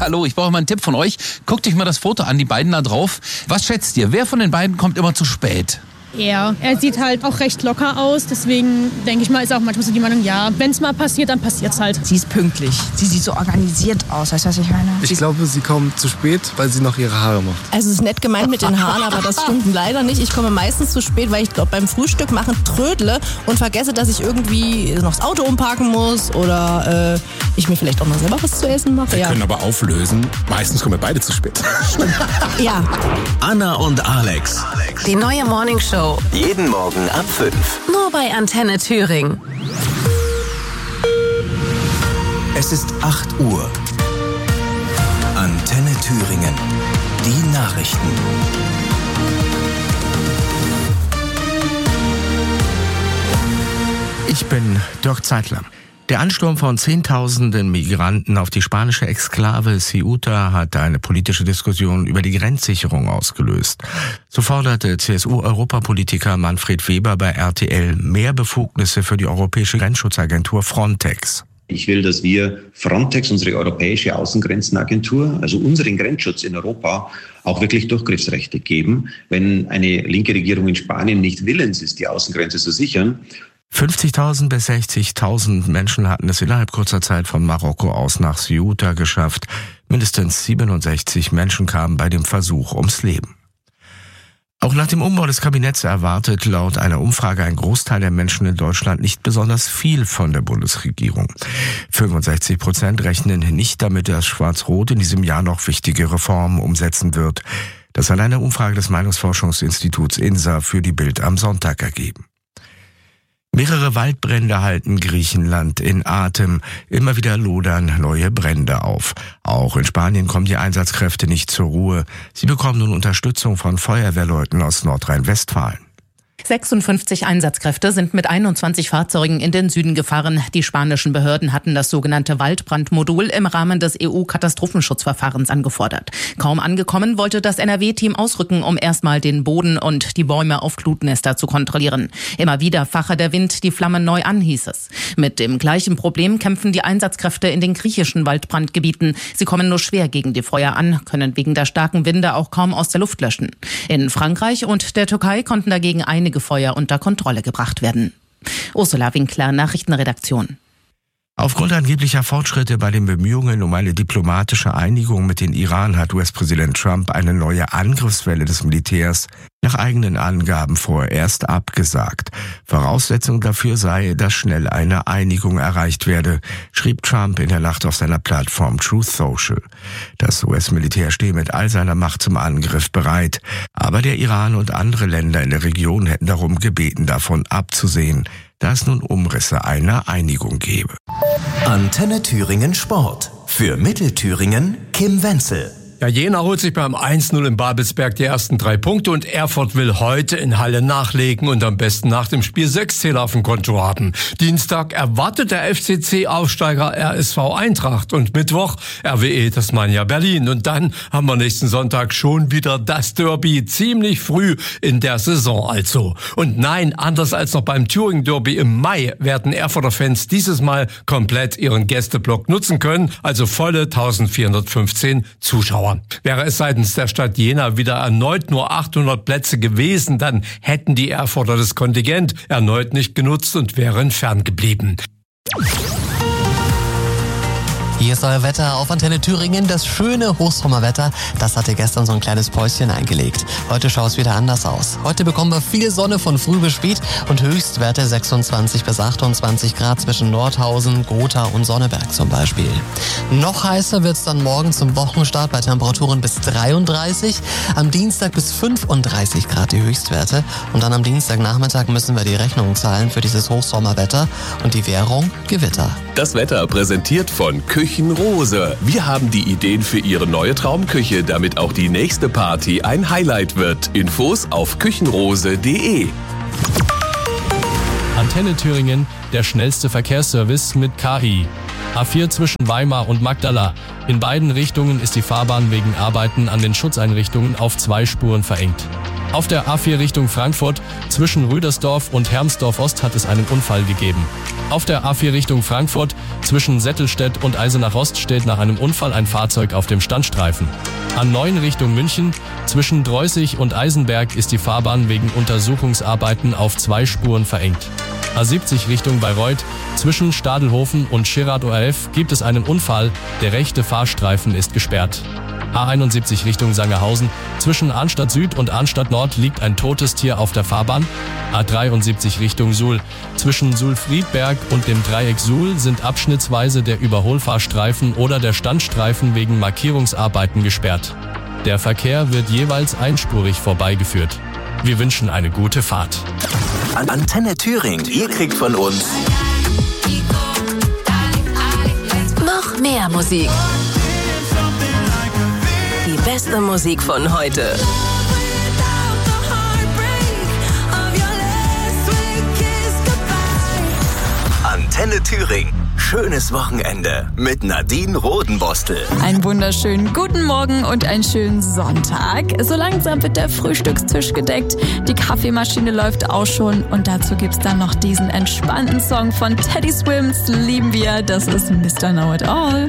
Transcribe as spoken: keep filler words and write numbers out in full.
Hallo, ich brauche mal einen Tipp von euch. Guckt euch mal das Foto an, die beiden da drauf. Was schätzt ihr? Wer von den beiden kommt immer zu spät? Er. Er sieht halt auch recht locker aus, deswegen denke ich mal, ist auch manchmal so die Meinung, ja, wenn es mal passiert, dann passiert's halt. Sie ist pünktlich. Sie sieht so organisiert aus, weißt du, was ich meine? Ich glaube, sie kommt zu spät, weil sie noch ihre Haare macht. Also es ist nett gemeint mit den Haaren, aber das stimmt leider nicht. Ich komme meistens zu spät, weil ich glaube, beim Frühstück machen trödle und vergesse, dass ich irgendwie noch das Auto umparken muss oder äh, ich mir vielleicht auch noch selber was zu essen mache. Wir ja. können aber auflösen, meistens kommen wir beide zu spät. Ja. Anna und Alex. Die neue Morning Show. Jeden Morgen ab fünf. Nur bei Antenne Thüringen. Es ist acht Uhr. Antenne Thüringen. Die Nachrichten. Ich bin Dirk Zeitler. Der Ansturm von Zehntausenden Migranten auf die spanische Exklave Ceuta hat eine politische Diskussion über die Grenzsicherung ausgelöst. So forderte C S U-Europapolitiker Manfred Weber bei R T L mehr Befugnisse für die europäische Grenzschutzagentur Frontex. Ich will, dass wir Frontex, unsere europäische Außengrenzenagentur, also unseren Grenzschutz in Europa, auch wirklich Durchgriffsrechte geben. Wenn eine linke Regierung in Spanien nicht willens ist, die Außengrenze zu sichern, fünfzigtausend bis sechzigtausend Menschen hatten es innerhalb kurzer Zeit von Marokko aus nach Ceuta geschafft. Mindestens siebenundsechzig Menschen kamen bei dem Versuch ums Leben. Auch nach dem Umbau des Kabinetts erwartet laut einer Umfrage ein Großteil der Menschen in Deutschland nicht besonders viel von der Bundesregierung. fünfundsechzig Prozent rechnen nicht damit, dass Schwarz-Rot in diesem Jahr noch wichtige Reformen umsetzen wird. Das hat eine Umfrage des Meinungsforschungsinstituts I N S A für die Bild am Sonntag ergeben. Mehrere Waldbrände halten Griechenland in Atem. Immer wieder lodern neue Brände auf. Auch in Spanien kommen die Einsatzkräfte nicht zur Ruhe. Sie bekommen nun Unterstützung von Feuerwehrleuten aus Nordrhein-Westfalen. sechsundfünfzig Einsatzkräfte sind mit einundzwanzig Fahrzeugen in den Süden gefahren. Die spanischen Behörden hatten das sogenannte Waldbrandmodul im Rahmen des E U-Katastrophenschutzverfahrens angefordert. Kaum angekommen, wollte das N R W-Team ausrücken, um erstmal den Boden und die Bäume auf Glutnester zu kontrollieren. Immer wieder fache der Wind die Flammen neu an, hieß es. Mit dem gleichen Problem kämpfen die Einsatzkräfte in den griechischen Waldbrandgebieten. Sie kommen nur schwer gegen die Feuer an, können wegen der starken Winde auch kaum aus der Luft löschen. In Frankreich und der Türkei konnten dagegen einige Feuer unter Kontrolle gebracht werden. Ursula Winkler, Nachrichtenredaktion. Aufgrund angeblicher Fortschritte bei den Bemühungen um eine diplomatische Einigung mit dem Iran hat U S-Präsident Trump eine neue Angriffswelle des Militärs nach eigenen Angaben vorerst abgesagt. Voraussetzung dafür sei, dass schnell eine Einigung erreicht werde, schrieb Trump in der Nacht auf seiner Plattform Truth Social. Das U S-Militär stehe mit all seiner Macht zum Angriff bereit. Aber der Iran und andere Länder in der Region hätten darum gebeten, davon abzusehen, da es nun Umrisse einer Einigung gebe. Antenne Thüringen Sport. Für Mittelthüringen Kim Wenzel. Ja, Jena holt sich beim eins null in Babelsberg die ersten drei Punkte und Erfurt will heute in Halle nachlegen und am besten nach dem Spiel sechs Zähler auf dem Konto haben. Dienstag erwartet der F C C-Aufsteiger R S V Eintracht und Mittwoch R W E Tasmania Berlin. Und dann haben wir nächsten Sonntag schon wieder das Derby, ziemlich früh in der Saison also. Und nein, anders als noch beim Thüringen Derby im Mai werden Erfurter Fans dieses Mal komplett ihren Gästeblock nutzen können, also volle eintausendvierhundertfünfzehn Zuschauer. Wäre es seitens der Stadt Jena wieder erneut nur achthundert Plätze gewesen, dann hätten die Erfurter das Kontingent erneut nicht genutzt und wären ferngeblieben. Hier ist euer Wetter auf Antenne Thüringen. Das schöne Hochsommerwetter, das hatte gestern so ein kleines Päuschen eingelegt. Heute schaut es wieder anders aus. Heute bekommen wir viel Sonne von früh bis spät und Höchstwerte sechsundzwanzig bis achtundzwanzig Grad zwischen Nordhausen, Gotha und Sonneberg zum Beispiel. Noch heißer wird es dann morgen zum Wochenstart bei Temperaturen bis dreiunddreißig. Am Dienstag bis fünfunddreißig Grad die Höchstwerte. Und dann am Dienstagnachmittag müssen wir die Rechnung zahlen für dieses Hochsommerwetter und die Währung Gewitter. Das Wetter präsentiert von Küchenrose. Wir haben die Ideen für Ihre neue Traumküche, damit auch die nächste Party ein Highlight wird. Infos auf küchenrose punkt de. Antenne Thüringen, der schnellste Verkehrsservice mit Kari. A vier zwischen Weimar und Magdala. In beiden Richtungen ist die Fahrbahn wegen Arbeiten an den Schutzeinrichtungen auf zwei Spuren verengt. Auf der A vier Richtung Frankfurt zwischen Rüdersdorf und Hermsdorf Ost hat es einen Unfall gegeben. Auf der A vier Richtung Frankfurt zwischen Settelstedt und Eisenach Ost steht nach einem Unfall ein Fahrzeug auf dem Standstreifen. A neun Richtung München zwischen Dreußig und Eisenberg ist die Fahrbahn wegen Untersuchungsarbeiten auf zwei Spuren verengt. A siebzig Richtung Bayreuth zwischen Stadelhofen und Schirrad O R F gibt es einen Unfall, der rechte Fahrstreifen ist gesperrt. A einundsiebzig Richtung Sangerhausen zwischen Arnstadt Süd und Arnstadt Nord liegt ein totes Tier auf der Fahrbahn. A dreiundsiebzig Richtung Suhl zwischen Suhl-Friedberg und dem Dreieck Suhl sind abschnittsweise der Überholfahrstreifen oder der Standstreifen wegen Markierungsarbeiten gesperrt. Der Verkehr wird jeweils einspurig vorbeigeführt. Wir wünschen eine gute Fahrt. Antenne Thüringen, ihr kriegt von uns noch mehr Musik. Die beste Musik von heute. Antenne Thüringen. Schönes Wochenende mit Nadine Rodenbostel. Einen wunderschönen guten Morgen und einen schönen Sonntag. So langsam wird der Frühstückstisch gedeckt, die Kaffeemaschine läuft auch schon und dazu gibt's dann noch diesen entspannten Song von Teddy Swims, lieben wir, das ist Mister Know It All.